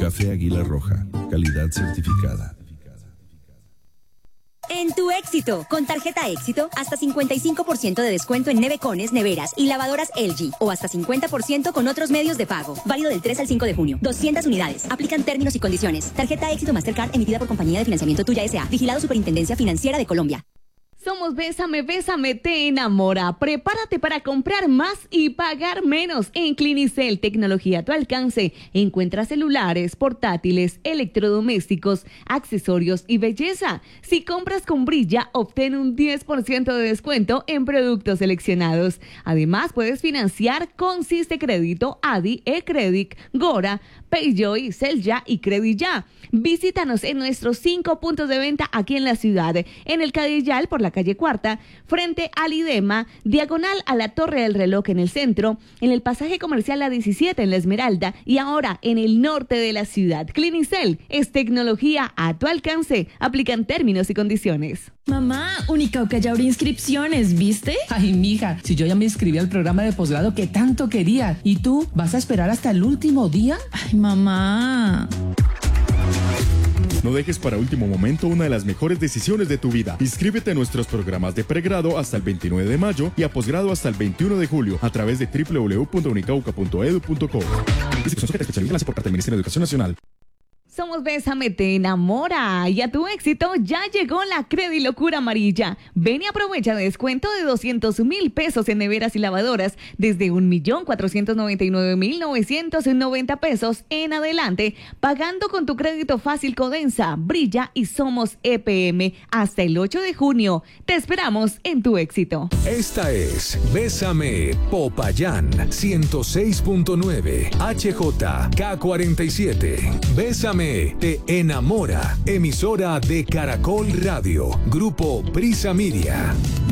Café Águila Roja, calidad certificada. En tu éxito, con tarjeta éxito, hasta 55% de descuento en nevecones, neveras y lavadoras LG, o hasta 50% con otros medios de pago. Válido del 3 al 5 de junio. 200 unidades. Aplican términos y condiciones. Tarjeta éxito Mastercard emitida por Compañía de Financiamiento Tuya S.A. Vigilado Superintendencia Financiera de Colombia. Somos Bésame, Bésame, te enamora. Prepárate para comprar más y pagar menos. En Clinicel, tecnología a tu alcance. Encuentra celulares, portátiles, electrodomésticos, accesorios y belleza. Si compras con Brilla, obtén un 10% de descuento en productos seleccionados. Además, puedes financiar con Siste Crédito, Adi, eCredit, Gora, Payjoy, Celya y Credilla. Visítanos en nuestros 5 puntos de venta aquí en la ciudad. En el Cadillal, por la calle Cuarta, frente al IDEMA, diagonal a la Torre del Reloj en el centro, en el pasaje comercial La 17 en La Esmeralda y ahora en el norte de la ciudad. Clinicel es tecnología a tu alcance. Aplican términos y condiciones. Mamá, Unicauca ya abrió inscripciones, ¿viste? Ay, mija, si yo ya me inscribí al programa de posgrado que tanto quería. ¿Y tú vas a esperar hasta el último día? Ay, mamá. No dejes para último momento una de las mejores decisiones de tu vida. Inscríbete a nuestros programas de pregrado hasta el 29 de mayo y a posgrado hasta el 21 de julio a través de www.unicauca.edu.co. Inscripción sujeta a especialización por parte del Ministerio de Educación Nacional. Somos Bésame, te enamora. Y a tu éxito ya llegó la Credilocura amarilla. Ven y aprovecha descuento de 200,000 pesos en neveras y lavadoras desde 1,499,990 pesos en adelante, pagando con tu crédito fácil Codensa, Brilla y Somos EPM hasta el 8 de junio. Te esperamos en tu éxito. Esta es Bésame Popayán 106.9 HJK47. Bésame te enamora. Emisora de Caracol Radio. Grupo Prisa Media.